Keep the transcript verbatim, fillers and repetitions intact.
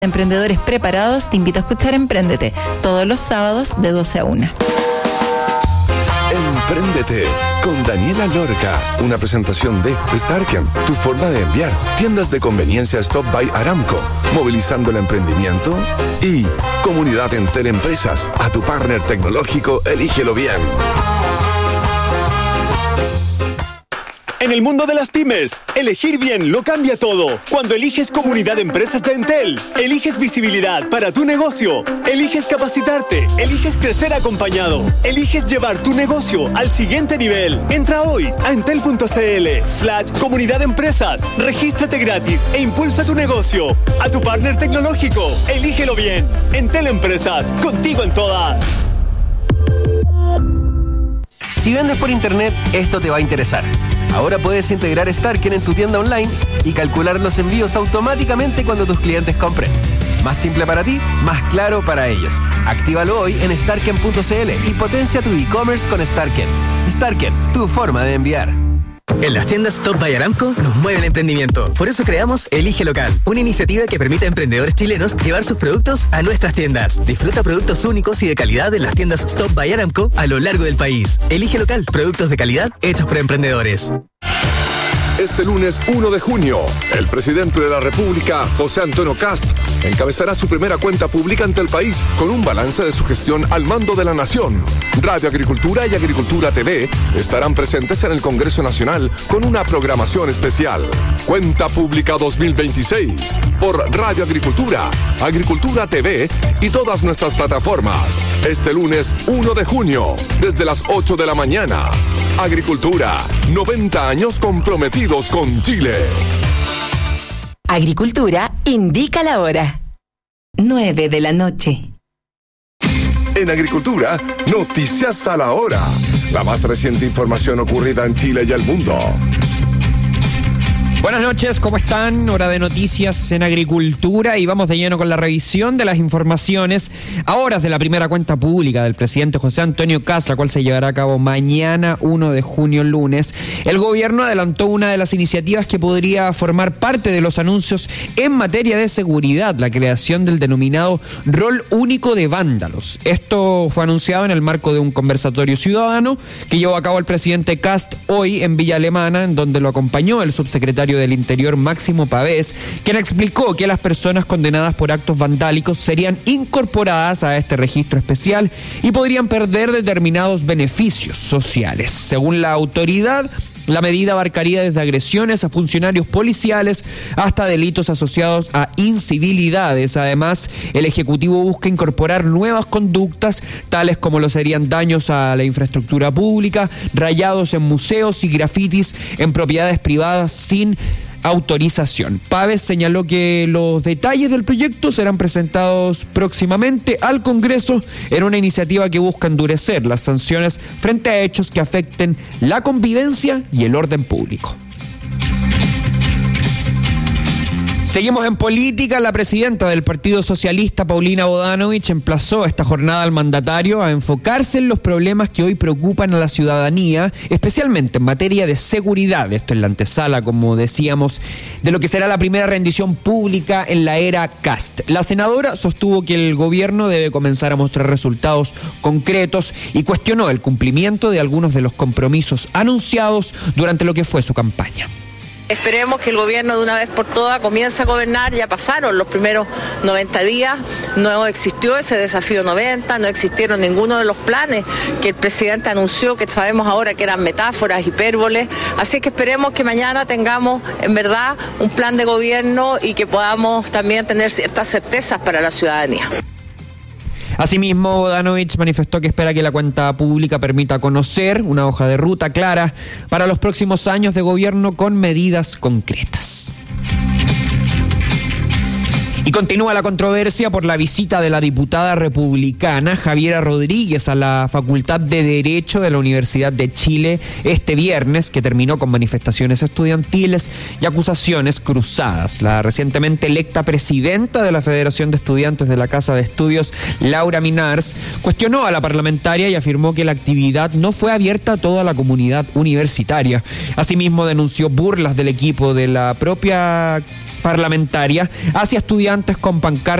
Emprendedores preparados, te invito a escuchar Empréndete todos los sábados de doce a una. Empréndete con Daniela Lorca, una presentación de Starken, tu forma de enviar, tiendas de conveniencia Stop by Aramco, movilizando el emprendimiento, y Comunidad Entel Empresas, a tu partner tecnológico, elígelo bien. En el mundo de las pymes, elegir bien lo cambia todo. Cuando eliges Comunidad de Empresas de Entel, eliges visibilidad para tu negocio, eliges capacitarte, eliges crecer acompañado, eliges llevar tu negocio al siguiente nivel. Entra hoy a entel.cl slash Comunidad de Empresas, regístrate gratis e impulsa tu negocio. A tu partner tecnológico, elígelo bien. Entel Empresas, contigo en todas. Si vendes por internet, esto te va a interesar. Ahora puedes integrar Starken en tu tienda online y calcular los envíos automáticamente cuando tus clientes compren. Más simple para ti, más claro para ellos. Actívalo hoy en starken punto cl y potencia tu e-commerce con Starken. Starken, tu forma de enviar. En las tiendas Stop by Aramco nos mueve el emprendimiento. Por eso creamos Elige Local, una iniciativa que permite a emprendedores chilenos llevar sus productos a nuestras tiendas. Disfruta productos únicos y de calidad en las tiendas Stop by Aramco a lo largo del país. Elige Local, productos de calidad hechos por emprendedores. Este lunes uno de junio, el presidente de la República, José Antonio Kast, encabezará su primera cuenta pública ante el país con un balance de su gestión al mando de la nación. Radio Agricultura y Agricultura T V estarán presentes en el Congreso Nacional con una programación especial. Cuenta Pública dos mil veintiséis por Radio Agricultura, Agricultura T V y todas nuestras plataformas. Este lunes uno de junio, desde las ocho de la mañana. Agricultura, noventa años comprometidos con Chile. Agricultura indica la hora. nueve de la noche. En Agricultura, noticias a la hora. La más reciente información ocurrida en Chile y el mundo. Buenas noches, ¿cómo están? Hora de noticias en Agricultura y vamos de lleno con la revisión de las informaciones a horas de la primera cuenta pública del presidente José Antonio Kast, la cual se llevará a cabo mañana uno de junio, lunes. El gobierno adelantó una de las iniciativas que podría formar parte de los anuncios en materia de seguridad, la creación del denominado rol único de vándalos. Esto fue anunciado en el marco de un conversatorio ciudadano que llevó a cabo el presidente Kast hoy en Villa Alemana, en donde lo acompañó el subsecretario del Interior Máximo Pavés, quien explicó que las personas condenadas por actos vandálicos serían incorporadas a este registro especial y podrían perder determinados beneficios sociales. Según la autoridad, la medida abarcaría desde agresiones a funcionarios policiales hasta delitos asociados a incivilidades. Además, el Ejecutivo busca incorporar nuevas conductas, tales como lo serían daños a la infraestructura pública, rayados en museos y grafitis en propiedades privadas sin autorización. Pavés señaló que los detalles del proyecto serán presentados próximamente al Congreso en una iniciativa que busca endurecer las sanciones frente a hechos que afecten la convivencia y el orden público. Seguimos en política. La presidenta del Partido Socialista, Paulina Bodanovich, emplazó esta jornada al mandatario a enfocarse en los problemas que hoy preocupan a la ciudadanía, especialmente en materia de seguridad. Esto en la antesala, como decíamos, de lo que será la primera rendición pública en la era Kast. La senadora sostuvo que el gobierno debe comenzar a mostrar resultados concretos y cuestionó el cumplimiento de algunos de los compromisos anunciados durante lo que fue su campaña. Esperemos que el gobierno de una vez por todas comience a gobernar. Ya pasaron los primeros noventa días, no existió ese desafío noventa, no existieron ninguno de los planes que el presidente anunció, que sabemos ahora que eran metáforas, hipérboles. Así que esperemos que mañana tengamos en verdad un plan de gobierno y que podamos también tener ciertas certezas para la ciudadanía. Asimismo, Bodanovich manifestó que espera que la cuenta pública permita conocer una hoja de ruta clara para los próximos años de gobierno con medidas concretas. Y continúa la controversia por la visita de la diputada republicana Javiera Rodríguez a la Facultad de Derecho de la Universidad de Chile este viernes, que terminó con manifestaciones estudiantiles y acusaciones cruzadas. La recientemente electa presidenta de la Federación de Estudiantes de la Casa de Estudios, Laura Minars, cuestionó a la parlamentaria y afirmó que la actividad no fue abierta a toda la comunidad universitaria. Asimismo, denunció burlas del equipo de la propia parlamentaria hacia estudiantes con pancartas